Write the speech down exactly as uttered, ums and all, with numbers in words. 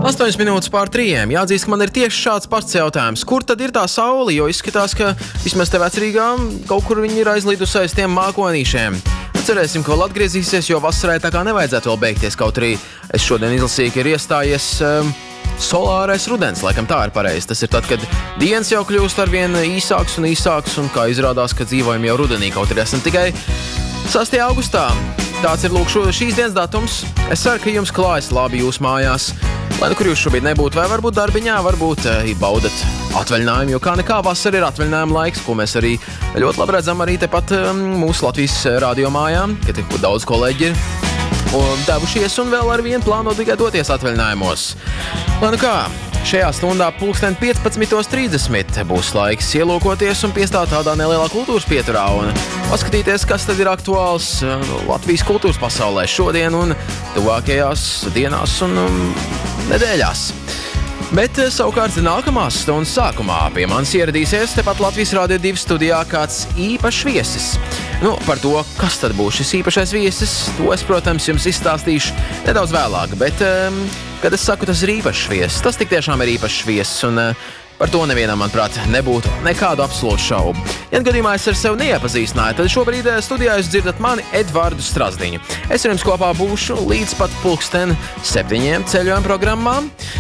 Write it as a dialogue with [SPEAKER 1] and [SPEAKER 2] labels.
[SPEAKER 1] astoņas minūtes pār trījiem. Jāatzīst, ka man ir tieši šāds pats jautājums. Kur tad ir tā saule? Jo izskatās, ka vismaz te vecrīgā kaut kur viņi ir aizlīdusi aiz tiem mākonīšiem. Cerēsim, ka vēl atgriezīsies, jo vasarai tā kā nevajadzētu vēl beigties. Kaut arī es šodien izlasīju, ka ir iestājies um, solārais rudens, laikam tā ir pareizi. Tas ir tad, kad dienas jau kļūst arvien īsāks un īsāks, un kā izrādās, ka dzīvojam jau rudenī, kaut arī esam tikai sastajā augustā. Tāds ir lūk šīs dienas datums. Es ceru, ka jums klājas labi jūs mājās. Lai nu kur jūs šobrīd nebūtu, vai varbūt darbiņā, varbūt eh, baudat atvaļinājumu, jo kā nekā vasara ir atvaļinājuma laiks, ko mēs arī ļoti labi redzam arī tepat um, mūsu Latvijas radio mājām, ka tik daudz kolēģi ir un devušies un vēl ar vienu plāno tikai doties atvaļinājumos. Lai nu kā, šajā stundā pulksten piecpadsmitos trīsdesmit būs laiks ielūkoties un piestāt tādā nelielā kultūras pieturā un paskatīties, kas tad ir aktuāls Latvijas kultūras pasaulē šodien un tuvākajās dienās un um, nedēļās. Bet savukārt nākamās stundas sākumā pie manis ieradīsies tepat Latvijas Rādio divi studijā kāds īpašs viesis. Nu, par to, kas tad būs šis īpašais viesis, to es, protams, jums izstāstīšu nedaudz vēlāk, bet, um, kad es saku, tas ir īpašs viesis, tas tik tiešām ir īpašs viesis, un uh, par to nevienam, manuprāt, nebūtu nekādu absolūtu šaubu. Ja gadījumā es ar sevi neiepazīstināju, tad šobrīd studijā jūs dzirdat mani Edvardu Strazdiņu. Es ar jums kopā būšu līdz pat pulksten septiņiem ceļojuma programmām.